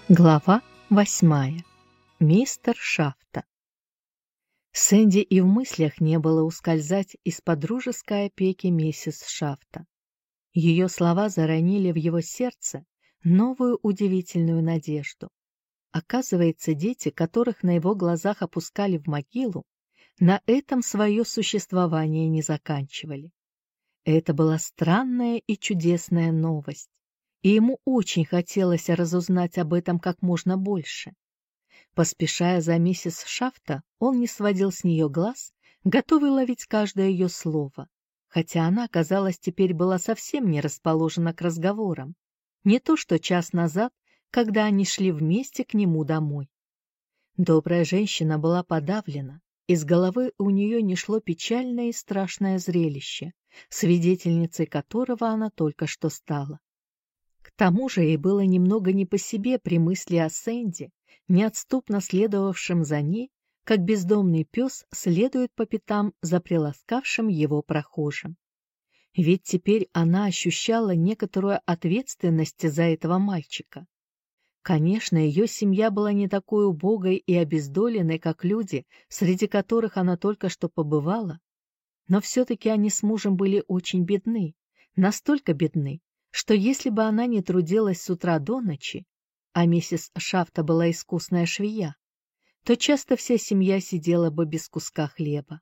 Глава 8. Мистер Шафта. Сэнди и в мыслях не было ускользать из-под дружеской опеки миссис Шафта. Ее слова заронили в его сердце новую удивительную надежду. Оказывается, дети, которых на его глазах опускали в могилу, на этом свое существование не заканчивали. Это была странная и чудесная новость, и ему очень хотелось разузнать об этом как можно больше. Поспешая за миссис Шафта, он не сводил с нее глаз, готовый ловить каждое ее слово, хотя она, казалось, теперь была совсем не расположена к разговорам, не то что час назад, когда они шли вместе к нему домой. Добрая женщина была подавлена, из головы у нее не шло печальное и страшное зрелище, свидетельницей которого она только что стала. К тому же ей было немного не по себе при мысли о Сэнди, неотступно следовавшем за ней, как бездомный пес следует по пятам за приласкавшим его прохожим. Ведь теперь она ощущала некоторую ответственность за этого мальчика. Конечно, ее семья была не такой убогой и обездоленной, как люди, среди которых она только что побывала, но все-таки они с мужем были очень бедны, настолько бедны, что если бы она не трудилась с утра до ночи, а миссис Шафта была искусная швея, то часто вся семья сидела бы без куска хлеба.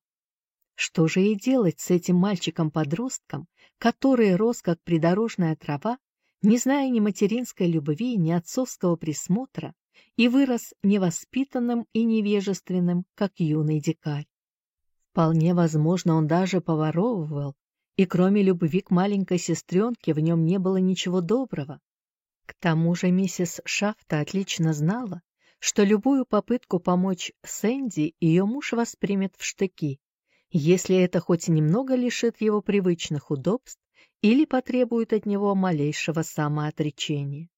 Что же ей делать с этим мальчиком-подростком, который рос как придорожная трава, не зная ни материнской любви, ни отцовского присмотра, и вырос невоспитанным и невежественным, как юный дикарь? Вполне возможно, он даже поворовывал, и кроме любви к маленькой сестренке в нем не было ничего доброго. К тому же миссис Шафта отлично знала, что любую попытку помочь Сэнди ее муж воспримет в штыки, если это хоть немного лишит его привычных удобств или потребует от него малейшего самоотречения.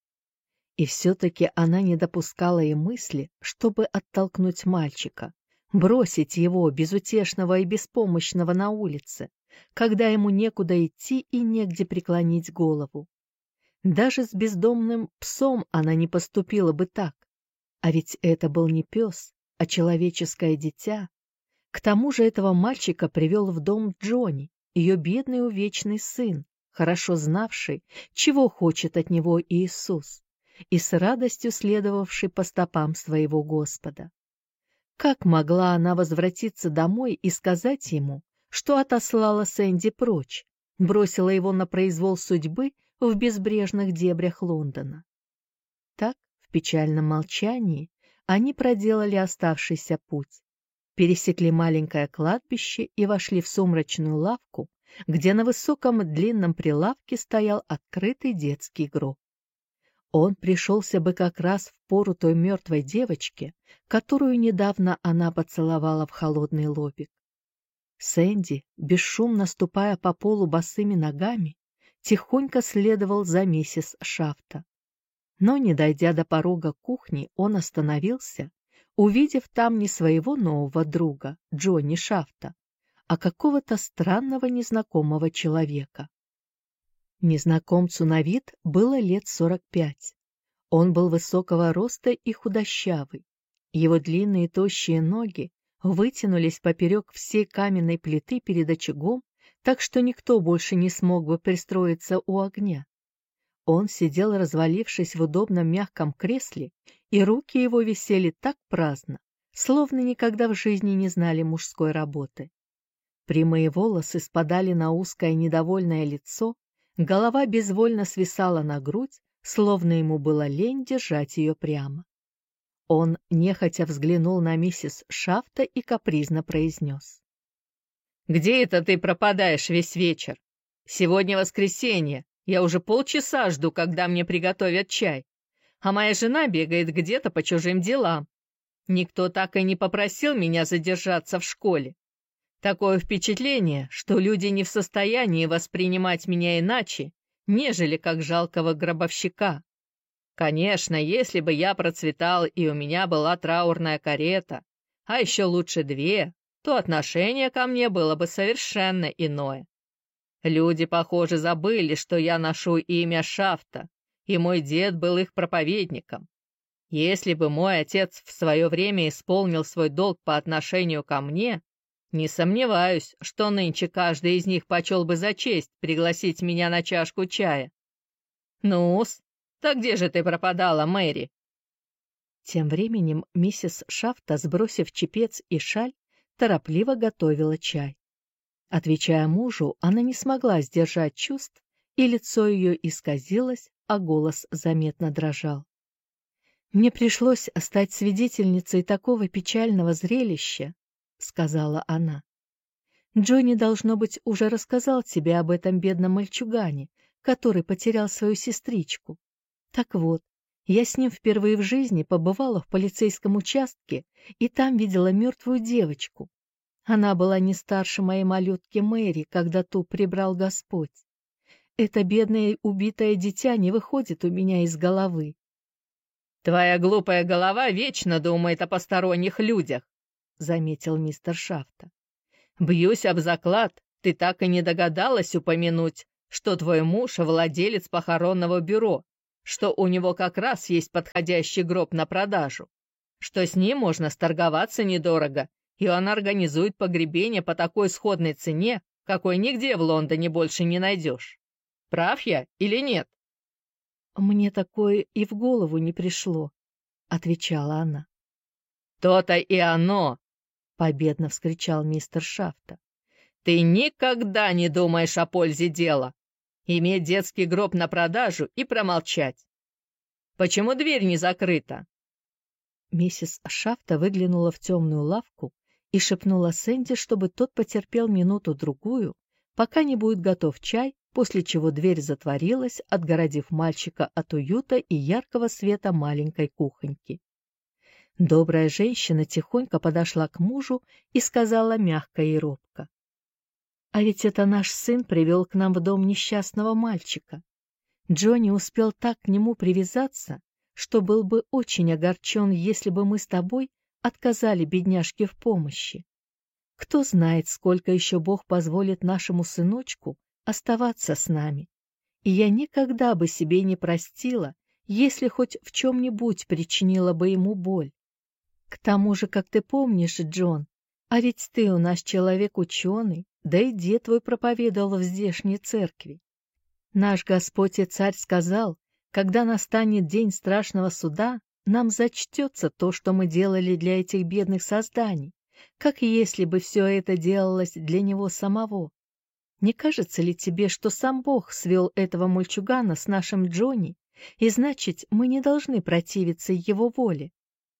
И все-таки она не допускала и мысли, чтобы оттолкнуть мальчика, бросить его, безутешного и беспомощного, на улице, когда ему некуда идти и негде преклонить голову. Даже с бездомным псом она не поступила бы так. А ведь это был не пес, а человеческое дитя. К тому же этого мальчика привел в дом Джонни, ее бедный увечный сын, хорошо знавший, чего хочет от него Иисус, и с радостью следовавший по стопам своего Господа. Как могла она возвратиться домой и сказать ему, что отослала Сэнди прочь, бросила его на произвол судьбы в безбрежных дебрях Лондона? Так, в печальном молчании, они проделали оставшийся путь, пересекли маленькое кладбище и вошли в сумрачную лавку, где на высоком длинном прилавке стоял открытый детский гроб. Он пришелся бы как раз в пору той мертвой девочке, которую недавно она поцеловала в холодный лобик. Сэнди, бесшумно ступая по полу босыми ногами, тихонько следовал за миссис Шафта. Но, не дойдя до порога кухни, он остановился, увидев там не своего нового друга, Джонни Шафта, а какого-то странного незнакомого человека. Незнакомцу на вид было лет 45. Он был высокого роста и худощавый. Его длинные тощие ноги вытянулись поперек всей каменной плиты перед очагом, так что никто больше не смог бы пристроиться у огня. Он сидел, развалившись в удобном мягком кресле, и руки его висели так праздно, словно никогда в жизни не знали мужской работы. Прямые волосы спадали на узкое недовольное лицо, голова безвольно свисала на грудь, словно ему было лень держать ее прямо. Он нехотя взглянул на миссис Шафта и капризно произнес: «Где это ты пропадаешь весь вечер? Сегодня воскресенье, я уже полчаса жду, когда мне приготовят чай, а моя жена бегает где-то по чужим делам. Никто так и не попросил меня задержаться в школе. Такое впечатление, что люди не в состоянии воспринимать меня иначе, нежели как жалкого гробовщика. Конечно, если бы я процветал и у меня была траурная карета, а еще лучше две, то отношение ко мне было бы совершенно иное. Люди, похоже, забыли, что я ношу имя Шафта, и мой дед был их проповедником. Если бы мой отец в свое время исполнил свой долг по отношению ко мне, не сомневаюсь, что нынче каждый из них почел бы за честь пригласить меня на чашку чая. Ну-с, так где же ты пропадала, Мэри?» Тем временем миссис Шафта, сбросив чепец и шаль, торопливо готовила чай. Отвечая мужу, она не смогла сдержать чувств, и лицо ее исказилось, а голос заметно дрожал. «Мне пришлось стать свидетельницей такого печального зрелища», — сказала она. «Джонни, должно быть, уже рассказал тебе об этом бедном мальчугане, который потерял свою сестричку. Так вот, я с ним впервые в жизни побывала в полицейском участке и там видела мертвую девочку. Она была не старше моей малютки Мэри, когда ту прибрал Господь. Это бедное убитое дитя не выходит у меня из головы». «Твоя глупая голова вечно думает о посторонних людях», — заметил мистер Шафта. «Бьюсь об заклад, ты так и не догадалась упомянуть, что твой муж — владелец похоронного бюро, что у него как раз есть подходящий гроб на продажу, что с ним можно сторговаться недорого, и он организует погребение по такой сходной цене, какой нигде в Лондоне больше не найдешь. Прав я или нет?» «Мне такое и в голову не пришло», — отвечала она. «То-то и оно!» — победно вскричал мистер Шафта. «Ты никогда не думаешь о пользе дела. Иметь детский гроб на продажу и промолчать. Почему дверь не закрыта?» Миссис Шафта выглянула в темную лавку и шепнула Сэнди, чтобы тот потерпел минуту-другую, пока не будет готов чай, после чего дверь затворилась, отгородив мальчика от уюта и яркого света маленькой кухоньки. Добрая женщина тихонько подошла к мужу и сказала мягко и робко: «А ведь это наш сын привел к нам в дом несчастного мальчика. Джонни успел так к нему привязаться, что был бы очень огорчен, если бы мы с тобой отказали бедняжке в помощи. Кто знает, сколько еще Бог позволит нашему сыночку оставаться с нами. И я никогда бы себе не простила, если хоть в чем-нибудь причинила бы ему боль. К тому же, как ты помнишь, Джон, а ведь ты у нас человек ученый, да и дед твой проповедовал в здешней церкви. Наш Господь и Царь сказал, когда настанет день страшного суда, нам зачтется то, что мы делали для этих бедных созданий, как если бы все это делалось для него самого. Не кажется ли тебе, что сам Бог свел этого мальчугана с нашим Джонни, и значит, мы не должны противиться его воле?»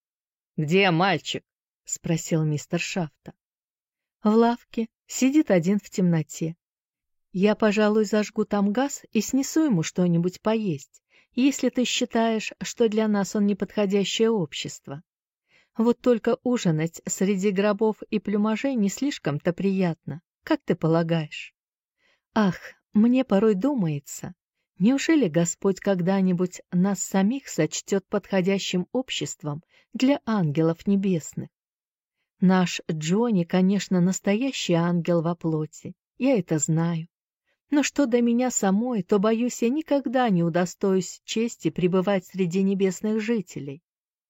«Где мальчик?» — спросил мистер Шафта. «В лавке, сидит один в темноте. Я, пожалуй, зажгу там газ и снесу ему что-нибудь поесть, если ты считаешь, что для нас он неподходящее общество. Вот только ужинать среди гробов и плюмажей не слишком-то приятно, как ты полагаешь? Ах, мне порой думается, неужели Господь когда-нибудь нас самих сочтет подходящим обществом для ангелов небесных? Наш Джонни, конечно, настоящий ангел во плоти, я это знаю. Но что до меня самой, то, боюсь, я никогда не удостоюсь чести пребывать среди небесных жителей.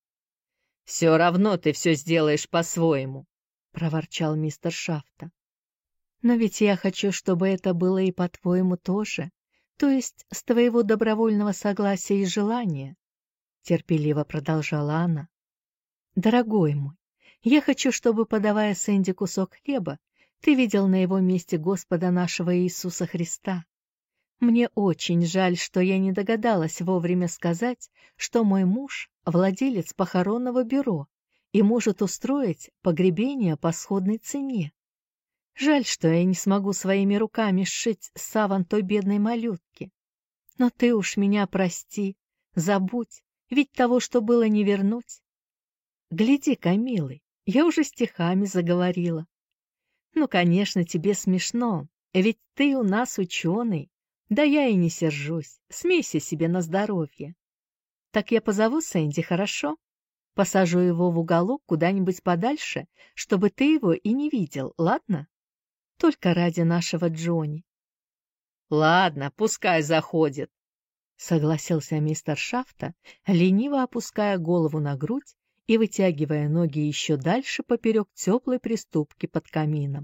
«Все равно ты все сделаешь по-своему», — проворчал мистер Шафта. «Но ведь я хочу, чтобы это было и по-твоему тоже, то есть с твоего добровольного согласия и желания», — терпеливо продолжала она. «Дорогой мой, я хочу, чтобы, подавая Сэнди кусок хлеба, ты видел на его месте Господа нашего Иисуса Христа. Мне очень жаль, что я не догадалась вовремя сказать, что мой муж — владелец похоронного бюро и может устроить погребение по сходной цене. Жаль, что я не смогу своими руками сшить саван той бедной малютки. Но ты уж меня прости, забудь, ведь того, что было, не вернуть. Гляди-ка, милый, я уже стихами заговорила. Ну, конечно, тебе смешно, ведь ты у нас ученый. Да я и не сержусь, смейся себе на здоровье. Так я позову Сэнди, хорошо? Посажу его в уголок куда-нибудь подальше, чтобы ты его и не видел, ладно? Только ради нашего Джонни. «Ладно, пускай заходит», — согласился мистер Шафта, лениво опуская голову на грудь и вытягивая ноги еще дальше поперек теплой приступки под камином.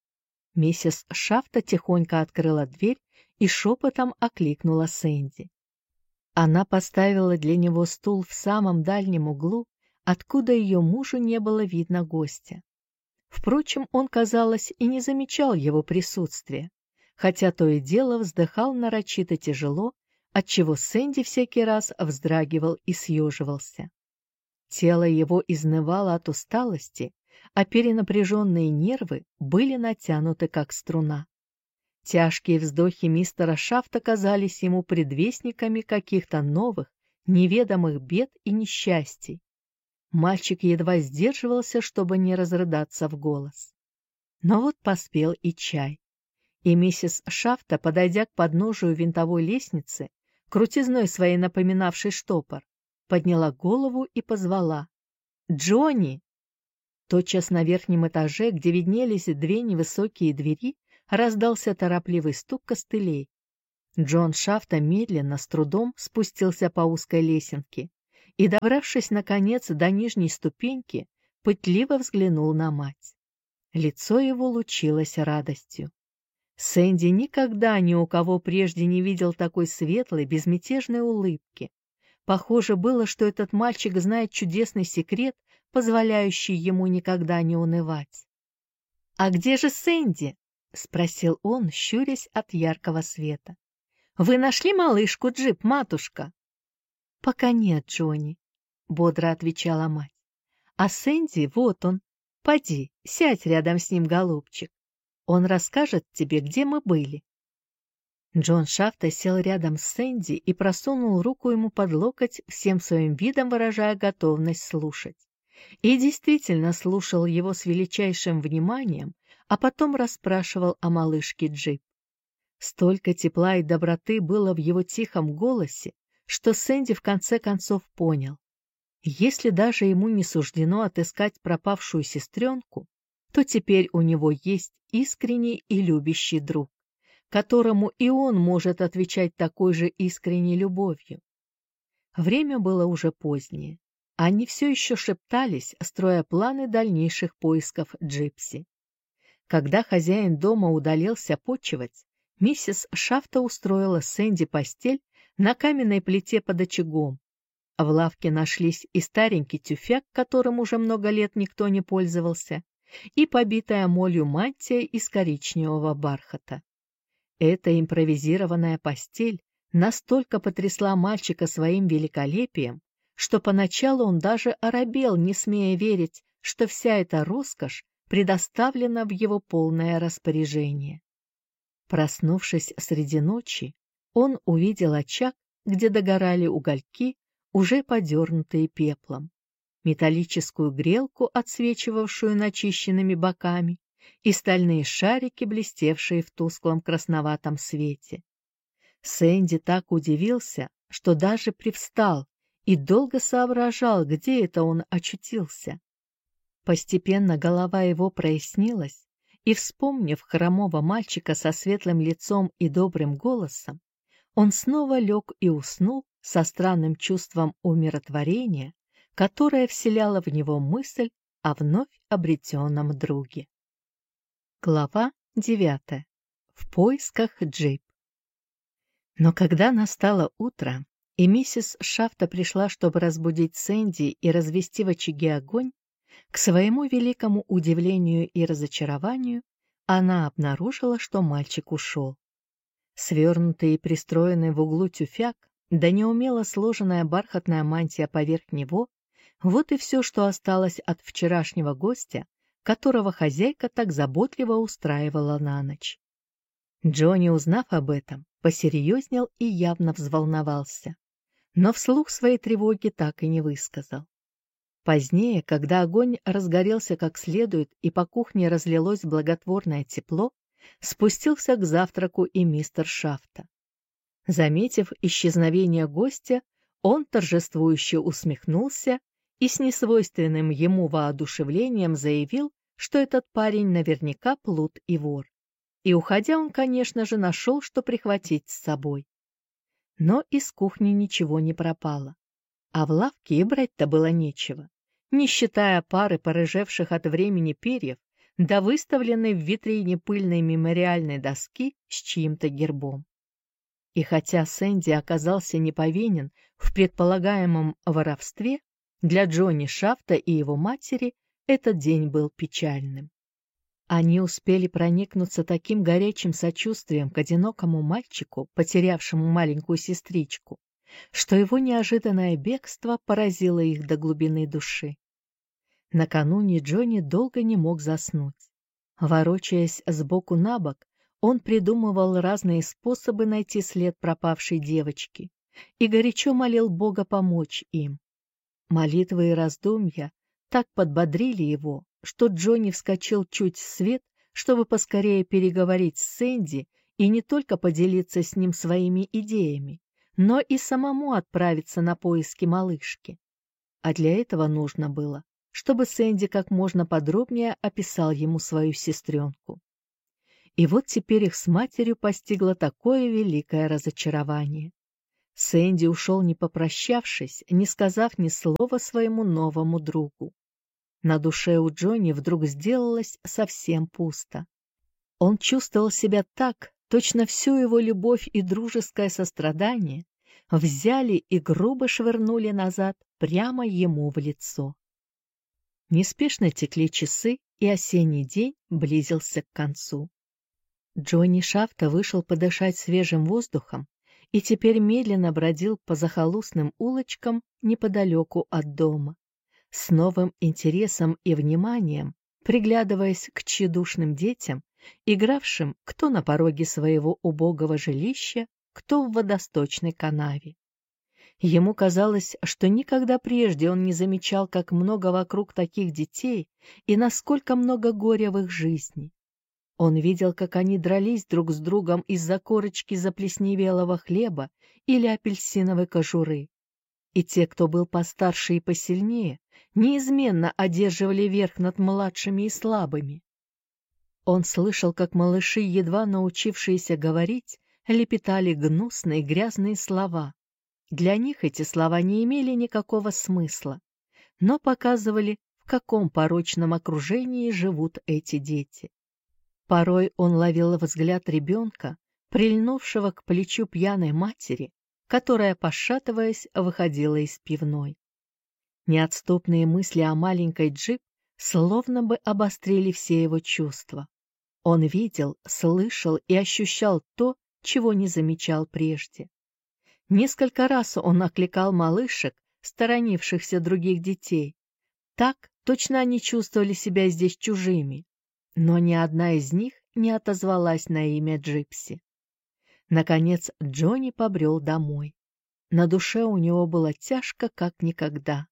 Миссис Шафта тихонько открыла дверь и шепотом окликнула Сэнди. Она поставила для него стул в самом дальнем углу, откуда ее мужу не было видно гостя. Впрочем, он, казалось, и не замечал его присутствия, хотя то и дело вздыхал нарочито тяжело, отчего Сэнди всякий раз вздрагивал и съеживался. Тело его изнывало от усталости, а перенапряженные нервы были натянуты как струна. Тяжкие вздохи мистера Шафта казались ему предвестниками каких-то новых, неведомых бед и несчастий. Мальчик едва сдерживался, чтобы не разрыдаться в голос. Но вот поспел и чай. И миссис Шафта, подойдя к подножию винтовой лестницы, крутизной своей напоминавшей штопор, подняла голову и позвала: «Джонни!». Тотчас на верхнем этаже, где виднелись две невысокие двери, раздался торопливый стук костылей. Джон Шафта медленно, с трудом спустился по узкой лесенке и, добравшись, наконец, до нижней ступеньки, пытливо взглянул на мать. Лицо его лучилось радостью. Сэнди никогда ни у кого прежде не видел такой светлой, безмятежной улыбки. Похоже было, что этот мальчик знает чудесный секрет, позволяющий ему никогда не унывать. «А где же Сэнди?» — спросил он, щурясь от яркого света. «Вы нашли малышку Джип, матушка?» «Пока нет, Джонни», — бодро отвечала мать. «А Сэнди, вот он. Поди, сядь рядом с ним, голубчик. Он расскажет тебе, где мы были». Джон Шафта сел рядом с Сэнди и просунул руку ему под локоть, всем своим видом выражая готовность слушать. И действительно слушал его с величайшим вниманием, а потом расспрашивал о малышке Джип. Столько тепла и доброты было в его тихом голосе, что Сэнди в конце концов понял. Если даже ему не суждено отыскать пропавшую сестренку, то теперь у него есть искренний и любящий друг, которому и он может отвечать такой же искренней любовью. Время было уже позднее. Они все еще шептались, строя планы дальнейших поисков Джипси. Когда хозяин дома удалился почивать, миссис Шафта устроила Сэнди постель на каменной плите под очагом. В лавке нашлись и старенький тюфяк, которым уже много лет никто не пользовался, и побитая молью мантия из коричневого бархата. Эта импровизированная постель настолько потрясла мальчика своим великолепием, что поначалу он даже оробел, не смея верить, что вся эта роскошь предоставлена в его полное распоряжение. Проснувшись среди ночи, он увидел очаг, где догорали угольки, уже подернутые пеплом, металлическую грелку, отсвечивавшую начищенными боками, и стальные шарики, блестевшие в тусклом красноватом свете. Сэнди так удивился, что даже привстал и долго соображал, где это он очутился. Постепенно голова его прояснилась, и, вспомнив хромого мальчика со светлым лицом и добрым голосом, он снова лег и уснул со странным чувством умиротворения, которое вселяло в него мысль о вновь обретенном друге. Глава 9. В поисках Джип. Но когда настало утро, и миссис Шафта пришла, чтобы разбудить Сэнди и развести в очаге огонь, к своему великому удивлению и разочарованию она обнаружила, что мальчик ушел. Свернутый и пристроенный в углу тюфяк, да неумело сложенная бархатная мантия поверх него — вот и все, что осталось от вчерашнего гостя, которого хозяйка так заботливо устраивала на ночь. Джонни, узнав об этом, посерьезнел и явно взволновался, но вслух своей тревоги так и не высказал. Позднее, когда огонь разгорелся как следует и по кухне разлилось благотворное тепло, спустился к завтраку и мистер Шафта. Заметив исчезновение гостя, он торжествующе усмехнулся и с несвойственным ему воодушевлением заявил, что этот парень наверняка плут и вор. И, уходя, он, конечно же, нашел, что прихватить с собой. Но из кухни ничего не пропало. А в лавке и брать-то было нечего, не считая пары порыжевших от времени перьев да выставленной в витрине пыльной мемориальной доски с чьим-то гербом. И хотя Сэнди оказался не повинен в предполагаемом воровстве, для Джонни Шафта и его матери этот день был печальным. Они успели проникнуться таким горячим сочувствием к одинокому мальчику, потерявшему маленькую сестричку, что его неожиданное бегство поразило их до глубины души. Накануне Джонни долго не мог заснуть. Ворочаясь сбоку на бок, он придумывал разные способы найти след пропавшей девочки и горячо молил Бога помочь им. Молитвы и раздумья так подбодрили его, что Джонни вскочил чуть в свет, чтобы поскорее переговорить с Сэнди и не только поделиться с ним своими идеями, но и самому отправиться на поиски малышки. А для этого нужно было, чтобы Сэнди как можно подробнее описал ему свою сестренку. И вот теперь их с матерью постигло такое великое разочарование. Сэнди ушел не попрощавшись, не сказав ни слова своему новому другу. На душе у Джонни вдруг сделалось совсем пусто. Он чувствовал себя так, точно всю его любовь и дружеское сострадание взяли и грубо швырнули назад прямо ему в лицо. Неспешно текли часы, и осенний день близился к концу. Джонни Шафта вышел подышать свежим воздухом и теперь медленно бродил по захолустным улочкам неподалеку от дома, с новым интересом и вниманием, приглядываясь к тщедушным детям, игравшим кто на пороге своего убогого жилища, кто в водосточной канаве. Ему казалось, что никогда прежде он не замечал, как много вокруг таких детей и насколько много горя в их жизни. Он видел, как они дрались друг с другом из-за корочки заплесневелого хлеба или апельсиновой кожуры. И те, кто был постарше и посильнее, неизменно одерживали верх над младшими и слабыми. Он слышал, как малыши, едва научившиеся говорить, лепетали гнусные грязные слова. Для них эти слова не имели никакого смысла, но показывали, в каком порочном окружении живут эти дети. Порой он ловил взгляд ребенка, прильнувшего к плечу пьяной матери, которая, пошатываясь, выходила из пивной. Неотступные мысли о маленькой Джип словно бы обострили все его чувства. Он видел, слышал и ощущал то, чего не замечал прежде. Несколько раз он окликал малышек, сторонившихся других детей. Так точно они чувствовали себя здесь чужими. Но ни одна из них не отозвалась на имя Джипси. Наконец Джонни побрел домой. На душе у него было тяжко, как никогда.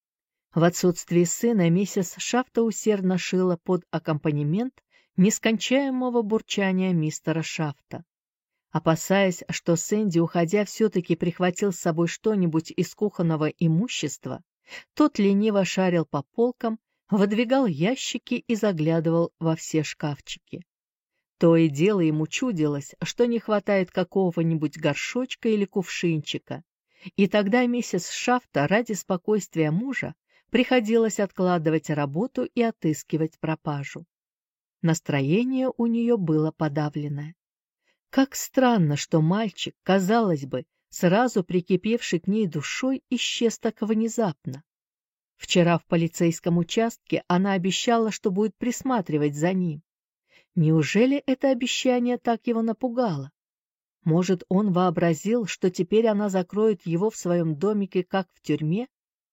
В отсутствие сына миссис Шафта усердно шила под аккомпанемент нескончаемого бурчания мистера Шафта. Опасаясь, что Сэнди, уходя, все-таки прихватил с собой что-нибудь из кухонного имущества, тот лениво шарил по полкам, выдвигал ящики и заглядывал во все шкафчики. То и дело ему чудилось, что не хватает какого-нибудь горшочка или кувшинчика, и тогда миссис Шафта ради спокойствия мужа приходилось откладывать работу и отыскивать пропажу. Настроение у нее было подавленное. Как странно, что мальчик, казалось бы, сразу прикипевший к ней душой, исчез так внезапно. Вчера в полицейском участке она обещала, что будет присматривать за ним. Неужели это обещание так его напугало? Может, он вообразил, что теперь она закроет его в своем домике, как в тюрьме?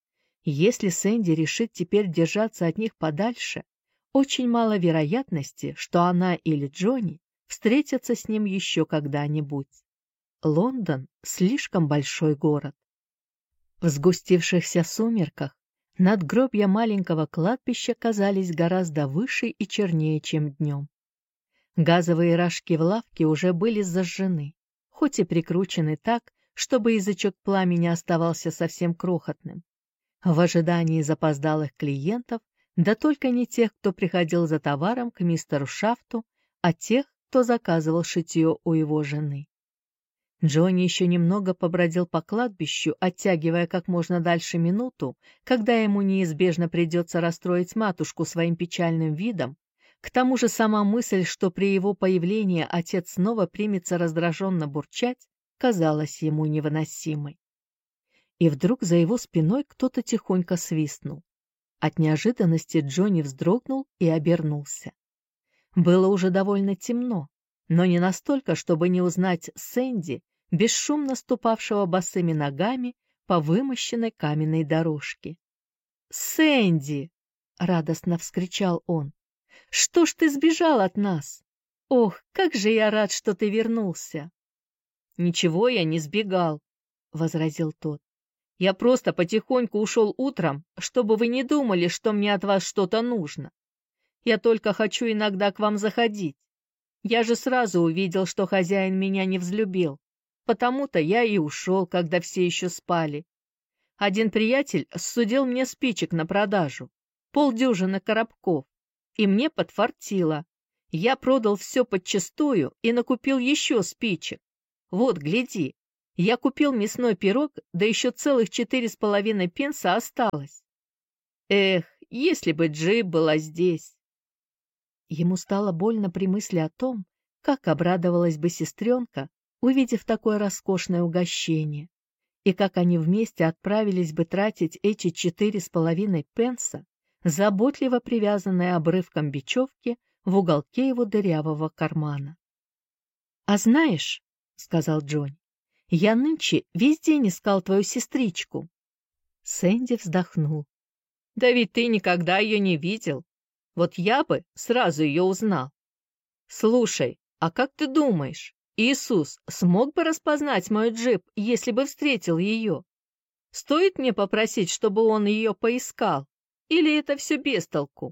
Если Сэнди решит теперь держаться от них подальше, очень мало вероятности, что она или Джонни встретятся с ним еще когда-нибудь. Лондон — слишком большой город. В сгустившихся сумерках надгробья маленького кладбища казались гораздо выше и чернее, чем днем. Газовые рожки в лавке уже были зажжены, хоть и прикручены так, чтобы язычок пламени оставался совсем крохотным. В ожидании запоздалых клиентов, да только не тех, кто приходил за товаром к мистеру Шафту, а тех, кто заказывал шитье у его жены. Джонни еще немного побродил по кладбищу, оттягивая как можно дальше минуту, когда ему неизбежно придется расстроить матушку своим печальным видом. К тому же сама мысль, что при его появлении отец снова примется раздраженно бурчать, казалась ему невыносимой. И вдруг за его спиной кто-то тихонько свистнул. От неожиданности Джонни вздрогнул и обернулся. Было уже довольно темно, но не настолько, чтобы не узнать Сэнди, бесшумно ступавшего босыми ногами по вымощенной каменной дорожке. «Сэнди!» — радостно вскричал он. «Что ж ты сбежал от нас? Ох, как же я рад, что ты вернулся!» «Ничего я не сбегал», — возразил тот. «Я просто потихоньку ушел утром, чтобы вы не думали, что мне от вас что-то нужно. Я только хочу иногда к вам заходить. Я же сразу увидел, что хозяин меня не взлюбил, потому-то я и ушел, когда все еще спали. Один приятель ссудил мне спичек на продажу, 50 коробков, и мне подфартило. Я продал все подчистую и накупил еще спичек. Вот, гляди, я купил мясной пирог, да еще целых 4,5 пенса осталось. Эх, если бы Джип была здесь!» Ему стало больно при мысли о том, как обрадовалась бы сестренка, увидев такое роскошное угощение, и как они вместе отправились бы тратить эти 4,5 пенса, заботливо привязанные обрывком бечевки в уголке его дырявого кармана. «А знаешь, — сказал Джонни, — я нынче весь день искал твою сестричку». Сэнди вздохнул. «Да ведь ты никогда ее не видел. Вот я бы сразу ее узнал. Слушай, а как ты думаешь, Иисус смог бы распознать мой джип, если бы встретил ее? Стоит мне попросить, чтобы он ее поискал? Или это все без толку?»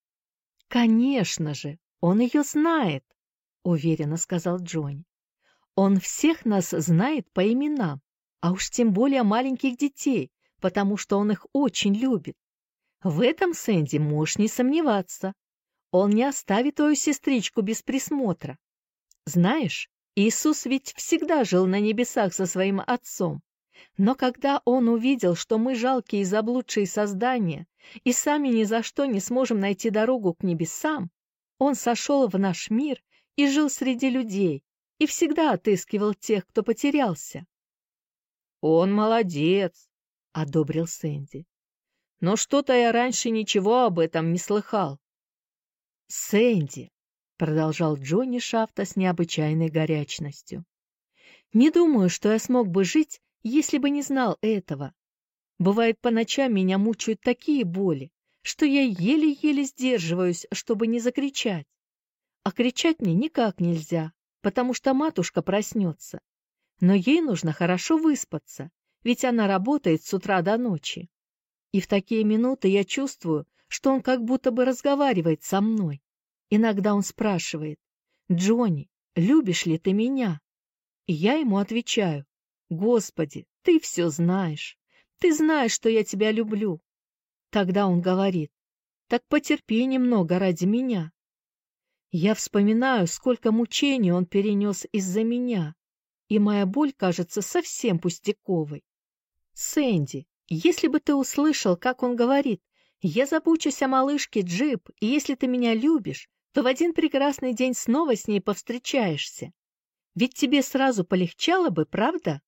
«Конечно же, он ее знает», — уверенно сказал Джонни. «Он всех нас знает по именам, а уж тем более маленьких детей, потому что он их очень любит. В этом, Сэнди, можешь не сомневаться. Он не оставит твою сестричку без присмотра. Знаешь, Иисус ведь всегда жил на небесах со своим Отцом. Но когда Он увидел, что мы жалкие и заблудшие создания и сами ни за что не сможем найти дорогу к небесам, Он сошел в наш мир и жил среди людей, и всегда отыскивал тех, кто потерялся». «Он молодец», — одобрил Сэнди. «Но что-то я раньше ничего об этом не слыхал». «Сэнди», — продолжал Джонни Шафта с необычайной горячностью, — «не думаю, что я смог бы жить, если бы не знал этого. Бывает, по ночам меня мучают такие боли, что я еле-еле сдерживаюсь, чтобы не закричать. А кричать мне никак нельзя, потому что матушка проснется. Но ей нужно хорошо выспаться, ведь она работает с утра до ночи. И в такие минуты я чувствую, что он как будто бы разговаривает со мной. Иногда он спрашивает: «Джонни, любишь ли ты меня?» И я ему отвечаю: «Господи, ты все знаешь. Ты знаешь, что я тебя люблю». Тогда он говорит: «Так потерпи немного ради меня». Я вспоминаю, сколько мучений он перенес из-за меня, и моя боль кажется совсем пустяковой. Сэнди, если бы ты услышал, как он говорит: «Я забочусь о малышке Джип, и если ты меня любишь, то в один прекрасный день снова с ней повстречаешься». Ведь тебе сразу полегчало бы, правда?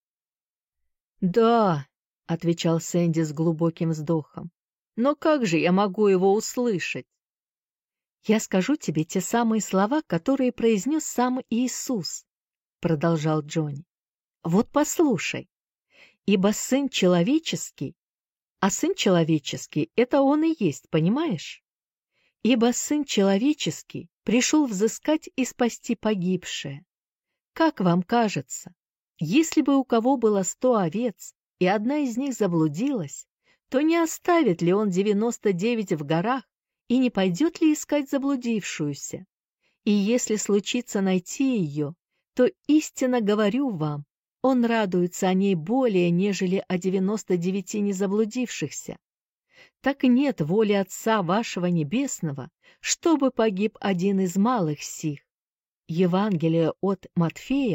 «Да», — отвечал Сэнди с глубоким вздохом, — «но как же я могу его услышать?» «Я скажу тебе те самые слова, которые произнес сам Иисус», — продолжал Джонни. «Вот послушай. Ибо Сын Человеческий, а Сын Человеческий — это Он и есть, понимаешь? Ибо Сын Человеческий пришел взыскать и спасти погибшее. Как вам кажется, если бы у кого было 100 овец, и одна из них заблудилась, то не оставит ли он 99 в горах и не пойдет ли искать заблудившуюся? И если случится найти ее, то истинно говорю вам, он радуется о ней более, нежели о 99 незаблудившихся. Так нет воли Отца вашего Небесного, чтобы погиб один из малых сих». Евангелие от Матфея,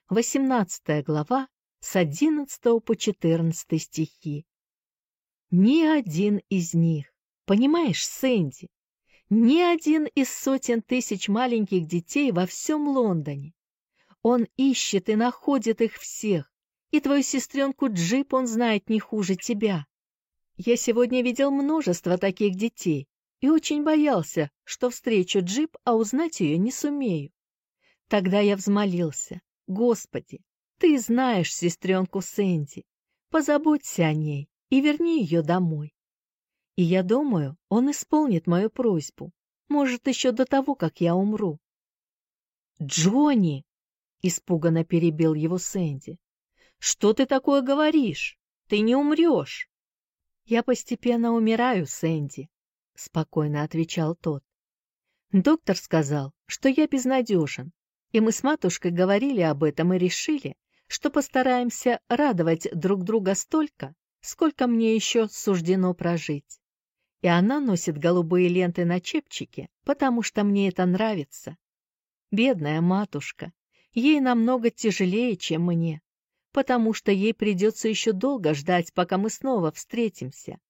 18 глава, с 11 по 14 стихи. Ни один из них, понимаешь, Сэнди, ни один из сотен тысяч маленьких детей во всем Лондоне. Он ищет и находит их всех, и твою сестренку Джип он знает не хуже тебя. Я сегодня видел множество таких детей и очень боялся, что встречу Джип, а узнать ее не сумею. Тогда я взмолился: Господи, ты знаешь сестренку Сэнди, позаботься о ней и верни ее домой. И я думаю, он исполнит мою просьбу, может, еще до того, как я умру. «Джонни!» — испуганно перебил его Сэнди. «Что ты такое говоришь? Ты не умрешь!» «Я постепенно умираю, Сэнди», — спокойно отвечал тот. «Доктор сказал, что я безнадежен, и мы с матушкой говорили об этом и решили, что постараемся радовать друг друга столько, сколько мне еще суждено прожить. И она носит голубые ленты на чепчике, потому что мне это нравится. Бедная матушка, ей намного тяжелее, чем мне, потому что ей придется еще долго ждать, пока мы снова встретимся.